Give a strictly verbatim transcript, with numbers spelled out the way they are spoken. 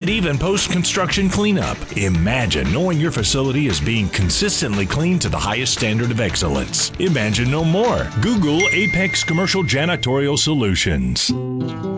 even post-construction cleanup. Imagine knowing your facility is being consistently cleaned to the highest standard of excellence. Imagine no more. Google Apex Commercial Janitorial Solutions.